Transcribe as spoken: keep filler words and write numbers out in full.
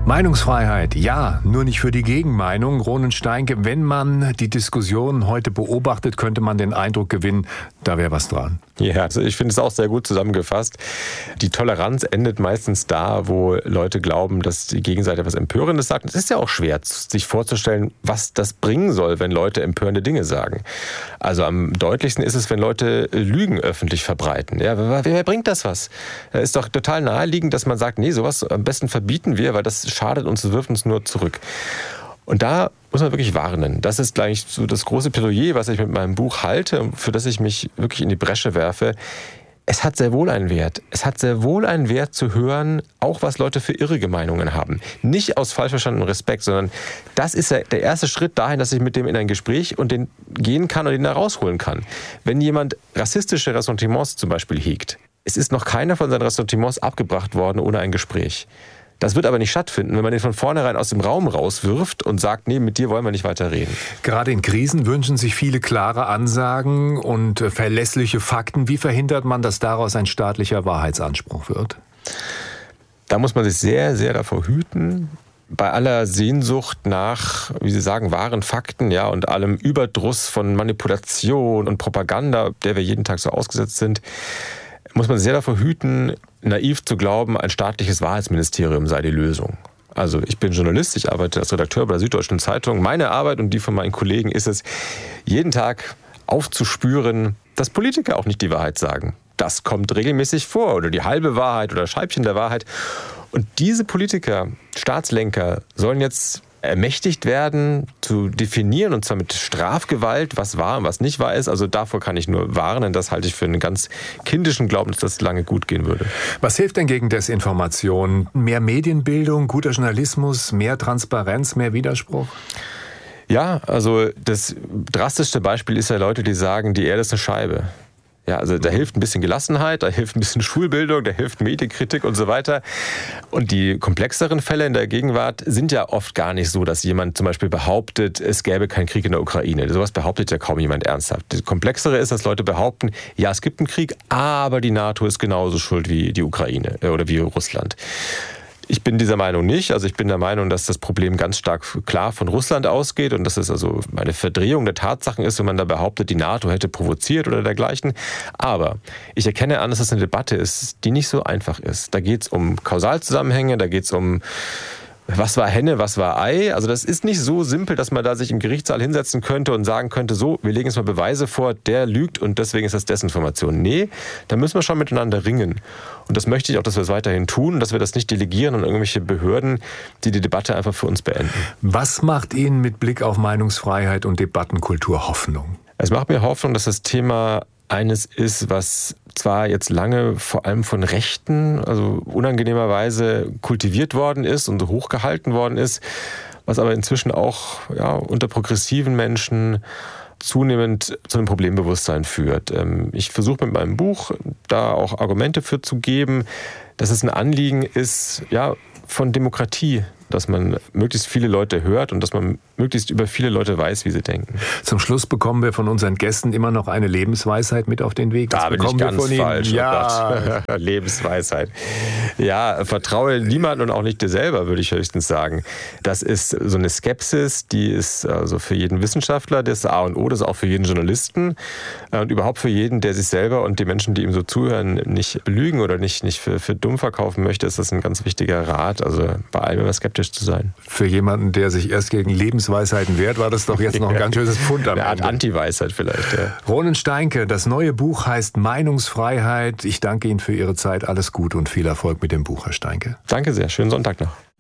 Meinungsfreiheit, ja, nur nicht für die Gegenmeinung. Ronen Steinke, wenn man die Diskussion heute beobachtet, könnte man den Eindruck gewinnen, da wäre was dran. Ja, also ich finde es auch sehr gut zusammengefasst. Die Toleranz endet meistens da, wo Leute glauben, dass die Gegenseite etwas Empörendes sagt. Es ist ja auch schwer, sich vorzustellen, was das bringen soll, wenn Leute empörende Dinge sagen. Also am deutlichsten ist es, wenn Leute Lügen öffentlich verbreiten. Ja, wer, wer bringt das was? Es ist doch total naheliegend, dass man sagt, nee, sowas am besten verbieten wir, weil das schadet uns, wirft uns nur zurück. Und da muss man wirklich warnen. Das ist gleich so das große Plädoyer, was ich mit meinem Buch halte, für das ich mich wirklich in die Bresche werfe. Es hat sehr wohl einen Wert. Es hat sehr wohl einen Wert zu hören, auch was Leute für irrige Meinungen haben. Nicht aus falsch verstandenem Respekt, sondern das ist ja der erste Schritt dahin, dass ich mit dem in ein Gespräch und den gehen kann und den da rausholen kann. Wenn jemand rassistische Ressentiments zum Beispiel hegt, es ist noch keiner von seinen Ressentiments abgebracht worden ohne ein Gespräch. Das wird aber nicht stattfinden, wenn man den von vornherein aus dem Raum rauswirft und sagt, nee, mit dir wollen wir nicht weiter reden. Gerade in Krisen wünschen sich viele klare Ansagen und verlässliche Fakten. Wie verhindert man, dass daraus ein staatlicher Wahrheitsanspruch wird? Da muss man sich sehr, sehr davor hüten. Bei aller Sehnsucht nach, wie Sie sagen, wahren Fakten, ja, und allem Überdruss von Manipulation und Propaganda, der wir jeden Tag so ausgesetzt sind, muss man sehr davor hüten, naiv zu glauben, ein staatliches Wahrheitsministerium sei die Lösung. Also ich bin Journalist, ich arbeite als Redakteur bei der Süddeutschen Zeitung. Meine Arbeit und die von meinen Kollegen ist es, jeden Tag aufzuspüren, dass Politiker auch nicht die Wahrheit sagen. Das kommt regelmäßig vor, oder die halbe Wahrheit oder Scheibchen der Wahrheit. Und diese Politiker, Staatslenker, sollen jetzt ermächtigt werden, zu definieren, und zwar mit Strafgewalt, was wahr und was nicht wahr ist. Also davor kann ich nur warnen. Das halte ich für einen ganz kindischen Glauben, dass das lange gut gehen würde. Was hilft denn gegen Desinformation? Mehr Medienbildung, guter Journalismus, mehr Transparenz, mehr Widerspruch? Ja, also das drastischste Beispiel ist ja Leute, die sagen, die Erde ist eine Scheibe. Ja, also da hilft ein bisschen Gelassenheit, da hilft ein bisschen Schulbildung, da hilft Medienkritik und so weiter. Und die komplexeren Fälle in der Gegenwart sind ja oft gar nicht so, dass jemand zum Beispiel behauptet, es gäbe keinen Krieg in der Ukraine. Sowas behauptet ja kaum jemand ernsthaft. Das Komplexere ist, dass Leute behaupten, ja, es gibt einen Krieg, aber die NATO ist genauso schuld wie die Ukraine oder wie Russland. Ich bin dieser Meinung nicht. Also ich bin der Meinung, dass das Problem ganz stark klar von Russland ausgeht und dass es also eine Verdrehung der Tatsachen ist, wenn man da behauptet, die NATO hätte provoziert oder dergleichen. Aber ich erkenne an, dass es eine Debatte ist, die nicht so einfach ist. Da geht es um Kausalzusammenhänge, da geht es um was war Henne, was war Ei? Also das ist nicht so simpel, dass man da sich im Gerichtssaal hinsetzen könnte und sagen könnte, so, wir legen jetzt mal Beweise vor, der lügt und deswegen ist das Desinformation. Nee, da müssen wir schon miteinander ringen. Und das möchte ich auch, dass wir es weiterhin tun, dass wir das nicht delegieren an irgendwelche Behörden, die die Debatte einfach für uns beenden. Was macht Ihnen mit Blick auf Meinungsfreiheit und Debattenkultur Hoffnung? Es macht mir Hoffnung, dass das Thema eines ist, was zwar jetzt lange vor allem von Rechten, also unangenehmerweise kultiviert worden ist und hochgehalten worden ist, was aber inzwischen auch ja, unter progressiven Menschen zunehmend zu einem Problembewusstsein führt. Ich versuche mit meinem Buch da auch Argumente für zu geben, dass es ein Anliegen ist, ja, von Demokratie, dass man möglichst viele Leute hört und dass man möglichst über viele Leute weiß, wie sie denken. Zum Schluss bekommen wir von unseren Gästen immer noch eine Lebensweisheit mit auf den Weg. Da bin ich ganz falsch. Ja. Oh Gott. Lebensweisheit. Ja, vertraue niemandem und auch nicht dir selber, würde ich höchstens sagen. Das ist so eine Skepsis, die ist also für jeden Wissenschaftler das A und O, das ist auch für jeden Journalisten und überhaupt für jeden, der sich selber und die Menschen, die ihm so zuhören, nicht belügen oder nicht, nicht für, für dumm verkaufen möchte, ist das ein ganz wichtiger Rat. Also bei allem immer skeptisch zu sein. Für jemanden, der sich erst gegen Lebensweisheiten wehrt, war das doch jetzt noch ein ganz schönes Pfund am Ende. Eine Art Anti-Weisheit vielleicht, ja. Ronen Steinke, das neue Buch heißt Meinungsfreiheit. Ich danke Ihnen für Ihre Zeit. Alles Gute und viel Erfolg mit dem Buch, Herr Steinke. Danke sehr. Schönen Sonntag noch.